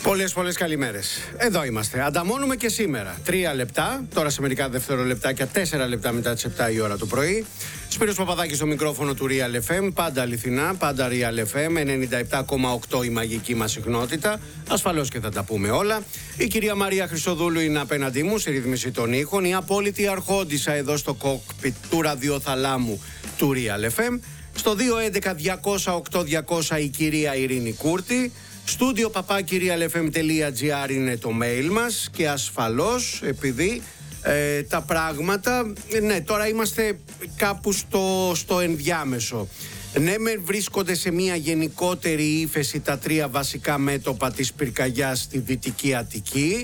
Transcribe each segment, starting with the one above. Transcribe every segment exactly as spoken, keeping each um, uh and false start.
Πολλές πολλές καλημέρες. Εδώ είμαστε. Ανταμώνουμε και σήμερα. Τρία λεπτά, τώρα σε μερικά δευτερολεπτάκια, τέσσερα λεπτά μετά τις επτά η ώρα το πρωί. Σπύρος Παπαδάκης στο μικρόφωνο του Real εφ εμ. Πάντα αληθινά, πάντα Real εφ εμ. ενενήντα επτά κόμμα οκτώ η μαγική μας συχνότητα. Ασφαλώς και θα τα πούμε όλα. Η κυρία Μαρία Χρυσοδούλου είναι απέναντί μου στη ρύθμιση των ήχων. Η απόλυτη αρχόντισσα εδώ στο κόκπιτ του ραδιοθαλάμου του Real εφ εμ. Στο δύο έντεκα διακόσια οκτώ διακόσια η κυρία Ειρήνη Κούρτη. Στούντιο παπάκι real f m τελεία g r είναι το mail μας και ασφαλώς επειδή ε, τα πράγματα, ναι, τώρα είμαστε κάπου στο, στο ενδιάμεσο. Ναι, με βρίσκονται σε μια γενικότερη ύφεση τα τρία βασικά μέτωπα της πυρκαγιάς στη Δυτική Αττική.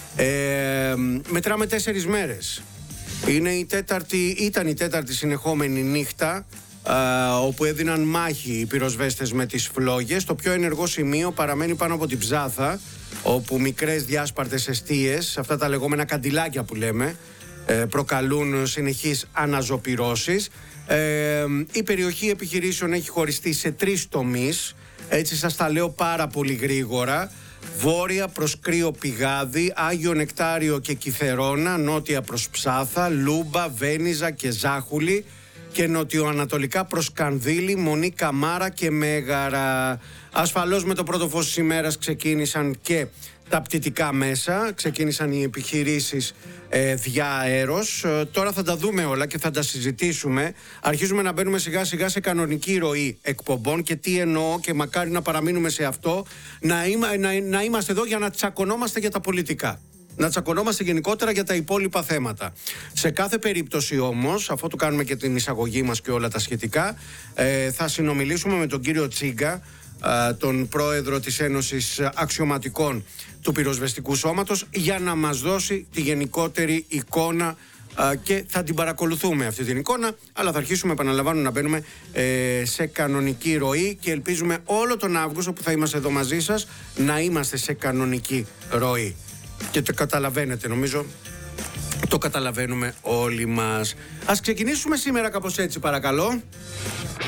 Ε, μετράμε τέσσερις μέρες. Είναι η τέταρτη, ήταν η τέταρτη συνεχόμενη νύχτα Uh, όπου έδιναν μάχη οι πυροσβέστες με τις φλόγες. Το πιο ενεργό σημείο παραμένει πάνω από την Ψάθα, όπου μικρές διάσπαρτες εστίες, αυτά τα λεγόμενα καντιλάκια που λέμε, uh, προκαλούν συνεχείς αναζωπυρώσεις. Uh, η περιοχή επιχειρήσεων έχει χωριστεί σε τρεις τομείς. Έτσι σας τα λέω πάρα πολύ γρήγορα. Βόρεια προς Κρύο Πηγάδι, Άγιο Νεκτάριο και Κιθερώνα, νότια προς Ψάθα, Λούμπα, Βένιζα και Ζάχουλη, και νοτιοανατολικά προς Κανδύλη, Μονή, Καμάρα και Μέγαρα. Ασφαλώς με το πρώτο φως της ημέρας ξεκίνησαν και τα πτυτικά μέσα, ξεκίνησαν οι επιχειρήσεις ε, δια αέρος. Ε, τώρα θα τα δούμε όλα και θα τα συζητήσουμε. Αρχίζουμε να μπαίνουμε σιγά σιγά σε κανονική ροή εκπομπών και τι εννοώ, και μακάρι να παραμείνουμε σε αυτό, να, είμα, να, να είμαστε εδώ για να τσακωνόμαστε για τα πολιτικά. Να τσακωνόμαστε γενικότερα για τα υπόλοιπα θέματα. Σε κάθε περίπτωση όμως, αφού το κάνουμε και την εισαγωγή μας και όλα τα σχετικά, ε, θα συνομιλήσουμε με τον κύριο Τσίγκα, ε, τον πρόεδρο της Ένωσης Αξιωματικών του Πυροσβεστικού Σώματος, για να μας δώσει τη γενικότερη εικόνα, ε, και θα την παρακολουθούμε αυτή την εικόνα, αλλά θα αρχίσουμε, επαναλαμβάνω, να μπαίνουμε ε, σε κανονική ροή και ελπίζουμε όλο τον Αύγουστο που θα είμαστε εδώ μαζί σας να είμαστε σε κανονική ροή. Και το καταλαβαίνετε, νομίζω το καταλαβαίνουμε όλοι μας. Ας ξεκινήσουμε σήμερα κάπως έτσι, παρακαλώ.